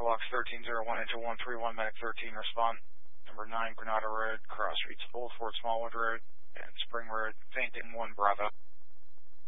Equinox 1301 into 131, Medic 13, respond. Number 9, Granada Road, cross streets Old Fort Smallwood Road, and Spring Road, fainting 1 Bravo.